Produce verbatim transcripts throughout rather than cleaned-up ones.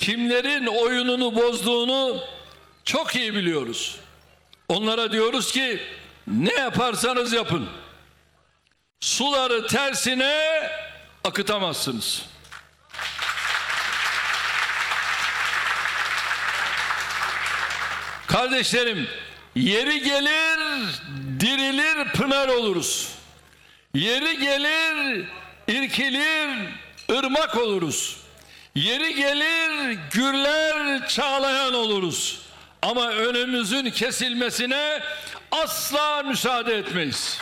kimlerin oyununu bozduğunu çok iyi biliyoruz. Onlara diyoruz ki ne yaparsanız yapın, suları tersine akıtamazsınız. Kardeşlerim, yeri gelir dirilir pınar oluruz. Yeri gelir irkilir ırmak oluruz. Yeri gelir gürler çağlayan oluruz. Ama önümüzün kesilmesine asla müsaade etmeyiz.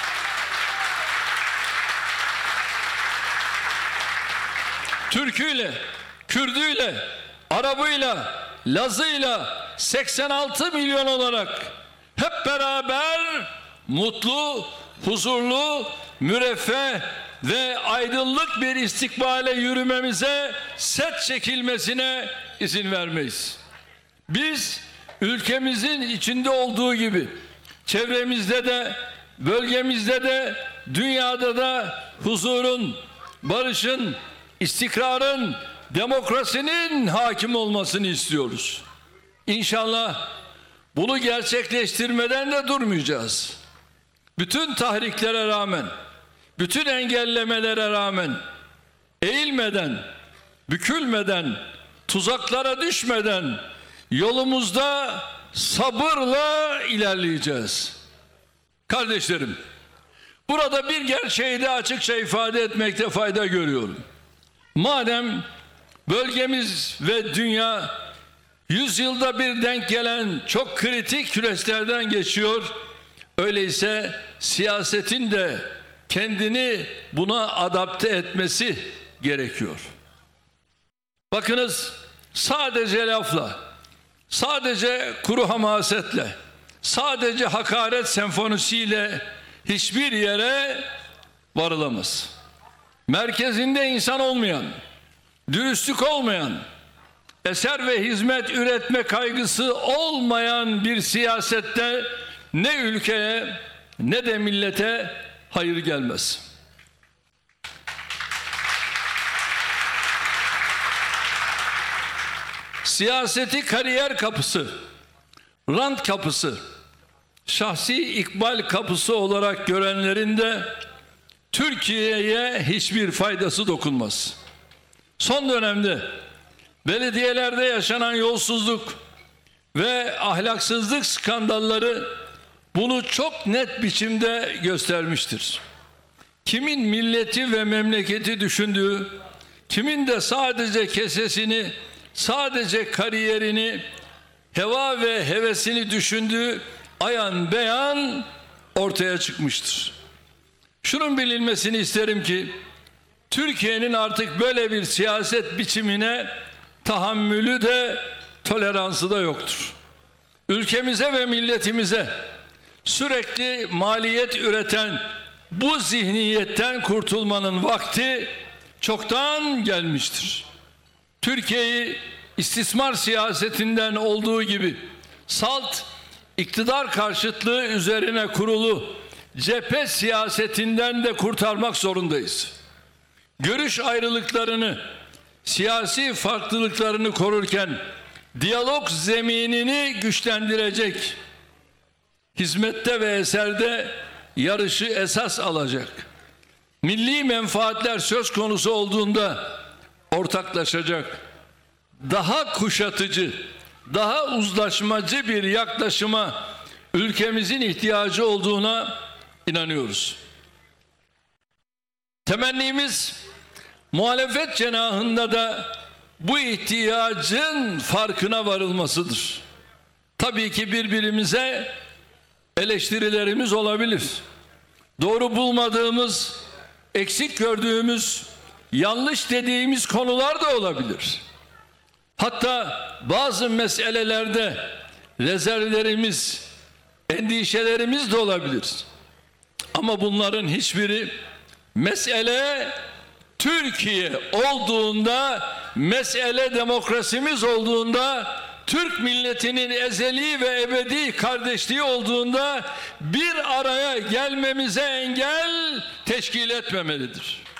Türküyle, Kürdüyle, Arabıyla, Lazıyla seksen altı milyon olarak hep beraber mutlu, huzurlu, müreffeh ve aydınlık bir istikbale yürümemize, set çekilmesine izin vermeyiz. Biz ülkemizin içinde olduğu gibi çevremizde de, bölgemizde de, dünyada da huzurun, barışın, istikrarın, demokrasinin hakim olmasını istiyoruz. İnşallah bunu gerçekleştirmeden de durmayacağız. Bütün tahriklere rağmen, bütün engellemelere rağmen eğilmeden, bükülmeden, tuzaklara düşmeden yolumuzda sabırla ilerleyeceğiz. Kardeşlerim, burada bir gerçeği de açıkça ifade etmekte fayda görüyorum. Madem bölgemiz ve dünya yüzyılda bir denk gelen çok kritik süreçlerden geçiyor, öyleyse siyasetin de kendini buna adapte etmesi gerekiyor. Bakınız, sadece lafla, sadece kuru hamasetle, sadece hakaret senfonisiyle hiçbir yere varılamaz. Merkezinde insan olmayan, dürüstlük olmayan, eser ve hizmet üretme kaygısı olmayan bir siyasette ne ülkeye ne de millete hayır gelmez. Siyaseti kariyer kapısı, rant kapısı, şahsi ikbal kapısı olarak görenlerin de Türkiye'ye hiçbir faydası dokunmaz. Son dönemde belediyelerde yaşanan yolsuzluk ve ahlaksızlık skandalları bunu çok net biçimde göstermiştir. Kimin milleti ve memleketi düşündüğü, kimin de sadece kesesini, sadece kariyerini, heva ve hevesini düşündüğü ayan beyan ortaya çıkmıştır. Şunun bilinmesini isterim ki Türkiye'nin artık böyle bir siyaset biçimine tahammülü de toleransı da yoktur. Ülkemize ve milletimize sürekli maliyet üreten bu zihniyetten kurtulmanın vakti çoktan gelmiştir. Türkiye'yi istismar siyasetinden olduğu gibi salt iktidar karşıtlığı üzerine kurulu cephe siyasetinden de kurtarmak zorundayız. Görüş ayrılıklarını, siyasi farklılıklarını korurken diyalog zeminini güçlendirecek, hizmette ve eserde yarışı esas alacak, milli menfaatler söz konusu olduğunda ortaklaşacak, daha kuşatıcı, daha uzlaşmacı bir yaklaşıma ülkemizin ihtiyacı olduğuna inanıyoruz. Temennimiz muhalefet cenahında da bu ihtiyacın farkına varılmasıdır. Tabii ki birbirimize eleştirilerimiz olabilir. Doğru bulmadığımız, eksik gördüğümüz, yanlış dediğimiz konular da olabilir. Hatta bazı meselelerde rezervlerimiz, endişelerimiz de olabilir. Ama bunların hiçbiri mesele Türkiye olduğunda, mesele demokrasimiz olduğunda, Türk milletinin ezeli ve ebedi kardeşliği olduğunda bir araya gelmemize engel teşkil etmemelidir.